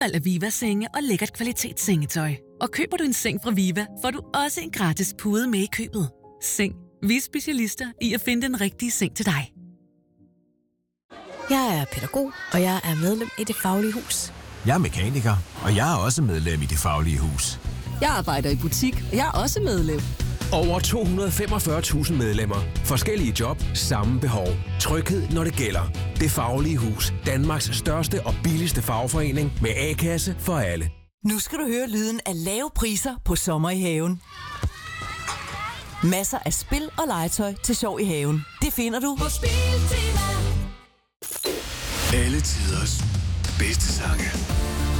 udvalg af Viva-senge og lækkert kvalitetssengetøj. Og køber du en seng fra Viva, får du også en gratis pude med i købet. Seng. Vi er specialister i at finde den rigtige seng til dig. Jeg er pædagog, og jeg er medlem i Det Faglige Hus. Jeg er mekaniker, og jeg er også medlem i Det Faglige Hus. Jeg arbejder i butik, og jeg er også medlem. Over 245.000 medlemmer. Forskellige job, samme behov. Tryghed, når det gælder. Det Faglige Hus. Danmarks største og billigste fagforening med A-kasse for alle. Nu skal du høre lyden af lave priser på sommer i haven. Masser af spil og legetøj til sjov i haven. Det finder du på Spiltema. Alle tiders bedste sange.